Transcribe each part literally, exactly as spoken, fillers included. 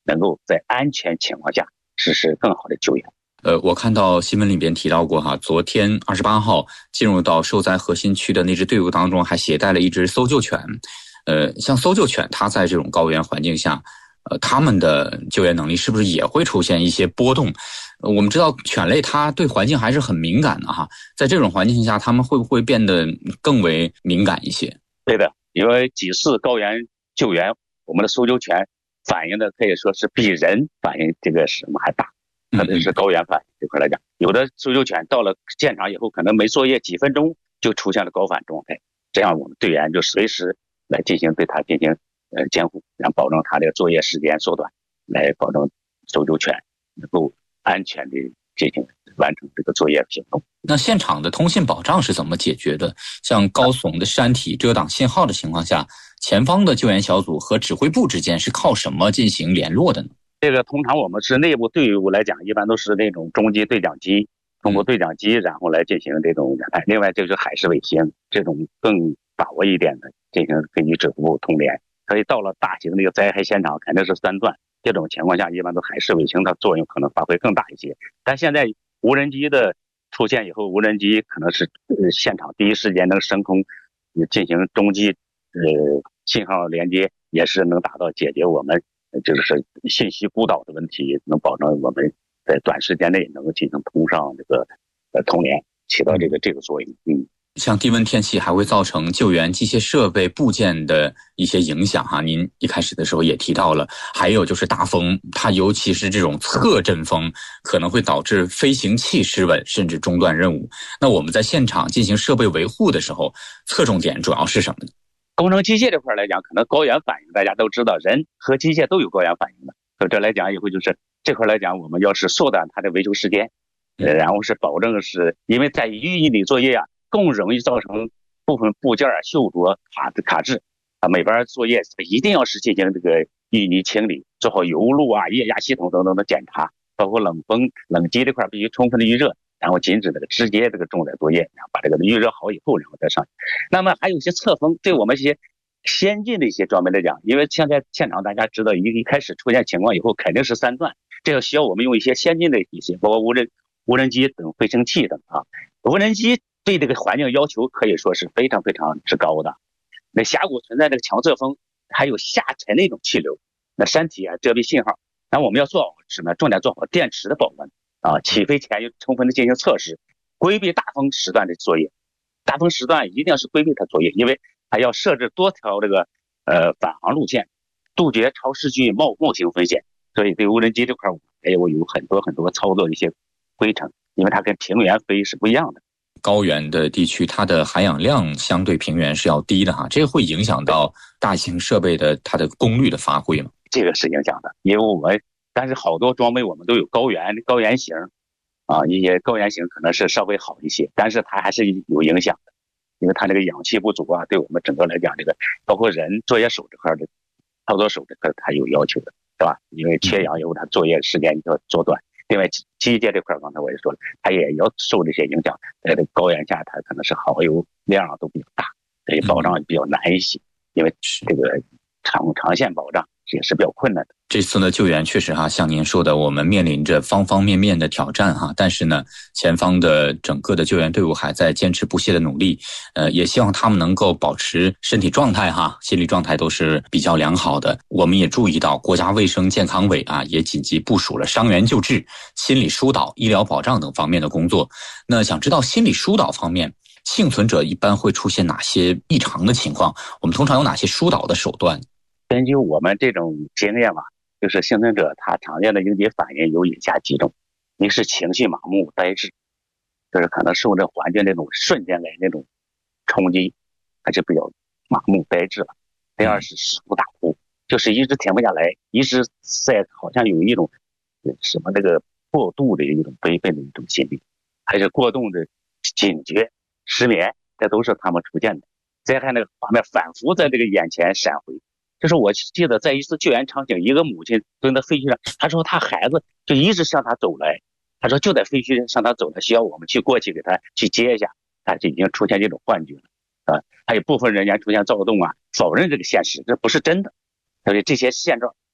能够在安全情况下实施更好的救援。 呃，我看到新闻里边提到过哈，昨天二十八号进入到受灾核心区的那支队伍当中，还携带了一只搜救犬。呃，像搜救犬，它在这种高原环境下，呃，它们的救援能力是不是也会出现一些波动？呃、我们知道犬类它对环境还是很敏感的哈，在这种环境下，它们会不会变得更为敏感一些？ 对的，因为几次高原救援，我们的搜救犬反应的可以说是比人反应这个什么还大。特别是高原反应这块来讲，有的搜救犬到了现场以后，可能没作业几分钟就出现了高反状态，这样我们队员就随时来进行对它进行呃监护，然后保证它的作业时间缩短，来保证搜救犬能够安全的进行完成这个作业行动。 那现场的通信保障是怎么解决的？像高耸的山体遮挡信号的情况下，前方的救援小组和指挥部之间是靠什么进行联络的呢？ 这个通常我们是内部队伍来讲，一般都是那种中级对讲机，通过对讲机然后来进行这种联派。另外就是海事卫星，这种更把握一点的进行根据指挥部通联。所以到了大型的一个灾害现场肯定是三段，这种情况下一般都海事卫星的作用可能发挥更大一些。但现在无人机的出现以后，无人机可能是呃现场第一时间能升空进行中继呃信号连接，也是能达到解决我们就是信息孤岛的问题，能保证我们在短时间内能够进行通上这个呃通联，起到这个这个作用。嗯， 像低温天气还会造成救援机械设备部件的一些影响哈，您一开始的时候也提到了，还有就是大风，它尤其是这种侧阵风，可能会导致飞行器失稳，甚至中断任务。那我们在现场进行设备维护的时候，侧重点主要是什么呢？ 工程机械这块来讲，可能高原反应大家都知道，人和机械都有高原反应的。所以这来讲以后就是这块来讲，我们要是缩短它的维修时间，呃，然后是保证是因为在淤泥里作业啊，更容易造成部分部件锈着卡卡滞啊。每边作业一定要是进行这个淤泥清理，做好油路啊、液压系统等等的检查，包括冷风、冷机这块必须充分的预热。然后禁止这个直接这个重载作业，然后把这个预热好以后，然后再上去。那么还有一些侧风，对我们一些先进的一些装备来讲，因为现在现场大家知道，一一开始出现情况以后，肯定是三段，这个需要我们用一些先进的一些，包括无人无人机等飞行器等啊。无人机对这个环境要求可以说是非常非常之高的。那峡谷存在这个强侧风，还有下沉的一种气流，那山体啊遮蔽信号，那我们要做好什么？重点做好电池的保温。啊，起飞前要充分的进行测试，规避大风时段的作业。大风时段一定要是规避它作业，因为还要设置多条这个呃返航路线，杜绝超视距冒冒行风险。所以对无人机这块，还有有很多很多操作的一些规程，因为它跟平原飞是不一样的。 高原的地区，它的含氧量相对平原是要低的哈，这个会影响到大型设备的它的功率的发挥吗？ 这个是影响的，因为我们但是好多装备我们都有高原高原型啊，一些高原型可能是稍微好一些，但是它还是有影响的，因为它这个氧气不足啊，对我们整个来讲，这个包括人作业手这块的操作手这块它有要求的，是吧？因为缺氧以后，它作业时间要缩短。另外机械这块，刚才我也说了，它也要受这些影响，在这个高原下，它可能是耗油量都比较大，所以保障比较难一些，因为这个长长线保障也是比较困难的。 这次的救援确实哈，像您说的，我们面临着方方面面的挑战哈，但是呢，前方的整个的救援队伍还在坚持不懈的努力，呃，也希望他们能够保持身体状态哈，心理状态都是比较良好的。我们也注意到，国家卫生健康委啊，也紧急部署了伤员救治、心理疏导、医疗保障等方面的工作。那想知道心理疏导方面，幸存者一般会出现哪些异常的情况？我们通常有哪些疏导的手段？ 根据我们这种经验吧，就是幸存者他常见的应激反应有以下几种：一是情绪麻木呆滞，就是可能受这环境那种瞬间的那种冲击，还是比较麻木呆滞了；第二是失哭大哭，就是一直停不下来，一直在好像有一种什么那个过度的一种悲愤的一种心理，还是过度的警觉、失眠，这都是他们出现的。灾害那个画面反复在这个眼前闪回。就是我记得在一次救援场景，一个母亲蹲在废墟上，她说她孩子就一直向她走来，她说就在废墟向她走来，需要我们去过去给她去接一下，她就已经出现这种幻觉了啊。还有部分人员出现躁动啊，否认这个现实，这不是真的。所以这些现状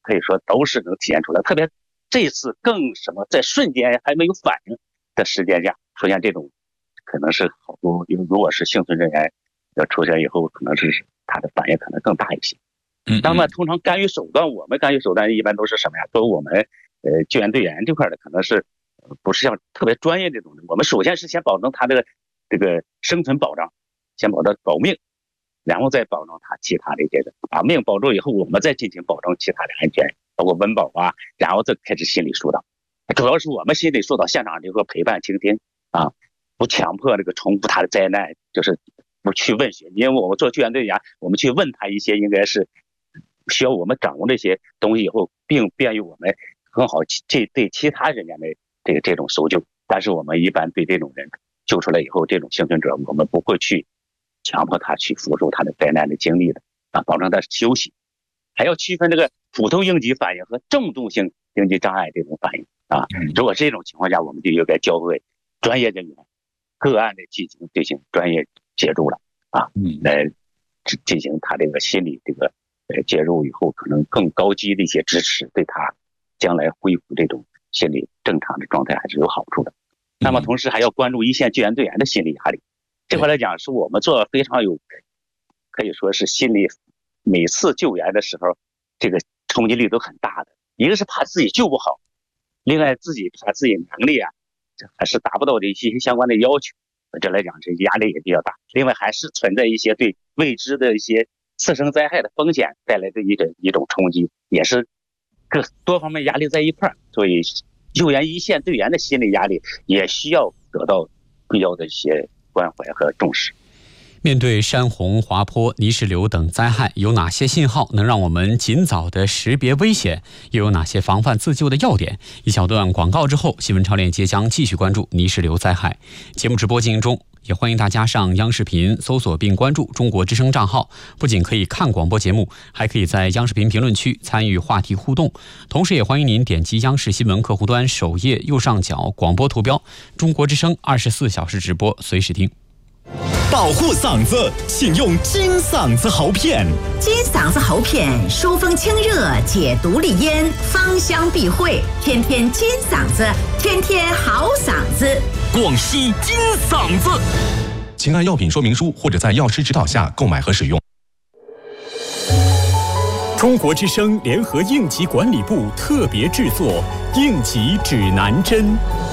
可以说都是能体现出来。特别这次更什么，在瞬间还没有反应的时间下出现这种，可能是好多，因为如果是幸存人员要出现以后，可能是他的反应可能更大一些。那么通常干预手段，我们干预手段一般都是什么呀？作为我们呃救援队员这块的，可能是不是像特别专业这种的。我们首先是先保证他这个这个生存保障，先保证保命，然后再保证他其他的这个把命保住以后，我们再进行保证其他的安全，包括温饱啊，然后再开始心理疏导。主要是我们心理疏导现场这个陪伴倾听啊，不强迫这个重复他的灾难，就是不去问询，因为我们做救援队员，我们去问他一些应该是需要我们掌握这些东西以后，并便于我们很好这对其他人员的这个这种搜救。但是我们一般对这种人救出来以后，这种幸存者我们不会去强迫他去复述他的灾难的经历的啊，保证他休息。还要区分这个普通应急反应和重度性应急障碍这种反应啊。如果这种情况下，我们就应该交给专业人员个案的进行进行专业介入了啊，来进行他这个心理这个呃介入以后，可能更高级的一些支持，对他将来恢复这种心理正常的状态还是有好处的。那么同时还要关注一线救援队员的心理压力，这块来讲是我们做非常有，可以说是心理每次救援的时候，这个冲击力都很大的。一个是怕自己救不好，另外自己怕自己能力啊，这还是达不到的一些相关的要求，这来讲这压力也比较大。另外还是存在一些对未知的一些次生灾害的风险带来的一种一种冲击，也是各多方面压力在一块儿，所以救援一线队员的心理压力也需要得到必要的一些关怀和重视。 面对山洪、滑坡、泥石流等灾害，有哪些信号能让我们尽早的识别危险？又有哪些防范自救的要点？一小段广告之后，新闻超链接将继续关注泥石流灾害。节目直播进行中，也欢迎大家上央视频搜索并关注中国之声账号，不仅可以看广播节目，还可以在央视频评论区参与话题互动。同时也欢迎您点击央视新闻客户端首页右上角广播图标，中国之声二十四小时直播，随时听。 保护嗓子，请用金嗓子喉片。 金嗓子喉片疏风清热，解毒利咽，芳香避秽，天天金嗓子，天天好嗓子。 广西金嗓子，请按药品说明书或者在药师指导下购买和使用。中国之声联合应急管理部特别制作《应急指南针》。